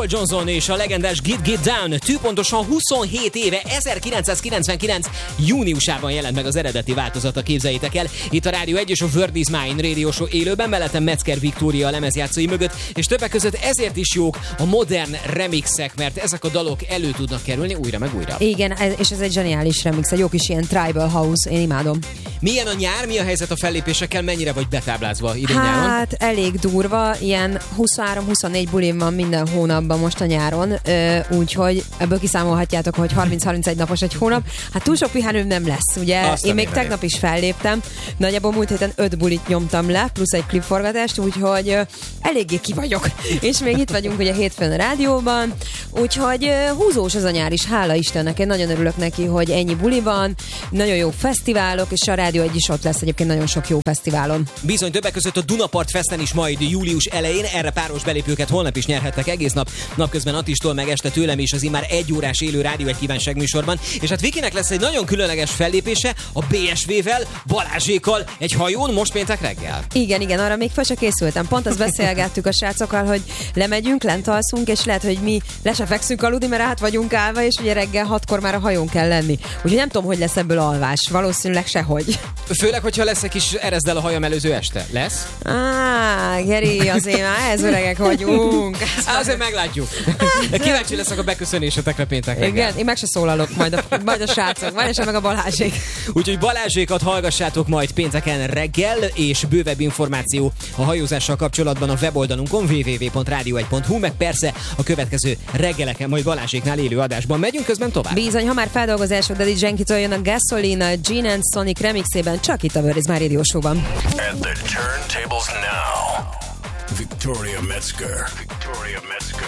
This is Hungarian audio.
Paul Johnson és a legendás Get Down pontosan 27 éve, 1999. júniusában jelent meg az eredeti változata, képzeljétek el. Itt a Rádió 1 és a Word is Mine Radio Show élőben, mellettem Metzger Viktória a lemezjátszói mögött, és többek között ezért is jók a modern remixek, mert ezek a dalok elő tudnak kerülni újra meg újra. Igen, és ez egy zseniális remix, egy jó kis ilyen tribal house, én imádom. Milyen a nyár, mi a helyzet a fellépésekkel, mennyire vagy betáblázva idén-nyáron? Hát elég durva, ilyen 23-24 bulim van minden hónapban most a nyáron, úgyhogy ebből kiszámolhatjátok, hogy 30-31 napos egy hónap. Hát túl sok pihenőm nem lesz, ugye? Én még tegnap is felléptem, nagyjából múlt héten 5 bulit nyomtam le, plusz egy klipforgatást, úgyhogy eléggé ki vagyok. És még itt vagyunk ugye hétfőn a rádióban, úgyhogy húzós az a nyár is, hála Istennek, én nagyon örülök neki, hogy ennyi buli van, nagyon jó fesztiválok, és a Rádió 1 is ott lesz egyébként nagyon sok jó fesztiválon. Bizony, többek között a Dunapart Festen is majd július elején, erre páros belépőket holnap is nyerhettek egész nap, napközben Attistól, meg este tőlem is az immár 1 órás élő Rádió 1 kívánság műsorban. És hát Vikinek lesz egy nagyon különleges fellépése a BSV-vel, Balázsékkal egy hajón most péntek reggel. Igen, arra még fel se készültem. Pont azt beszélgettük a srácokkal, hogy lemegyünk, lent alszunk, és lehet, hogy mi le se fekszünk aludni, mert át vagyunk állva, és ugye reggel 6-kor már a hajón kell lenni. Úgyhogy nem tudom, hogy lesz ebből alvás. Valószínűleg sehogy. Főleg, hogyha lesz egy kis ereszdel a hajam előző este. Lesz? Geri, azért már ehhez öregek vagyunk. Azért meglátjuk. Kíváncsi leszek a beköszönésetekre péntek reggel. Igen, én meg se szólalok, majd a srácok, van és meg a Balázsék. Úgyhogy Balázsékat hallgassátok majd pénteken reggel, és bővebb információ a hajózással kapcsolatban a weboldalunkon www.radio1.hu, meg persze a következő reggeleken majd Balázséknál élő adásban megyünk, közben tovább. Bizony, ha már feldolgozások, Daddy Yankee-től jön a Gasoline, a Gene and Sonic remixében, csak itt a Word is Mine Radio Show-ban. And the turntables now. Victoria Metzger.